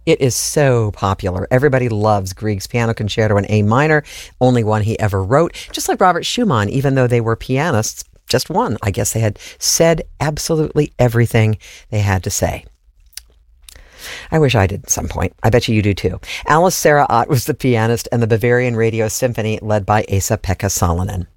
It is so popular. Everybody loves Grieg's Piano Concerto in A minor, only one he ever wrote. Just like Robert Schumann, even though they were pianists, just one. I guess they had said absolutely everything they had to say. I wish I did at some point. I bet you do too. Alice Sarah Ott was the pianist, and the Bavarian Radio Symphony led by Esa-Pekka Salonen.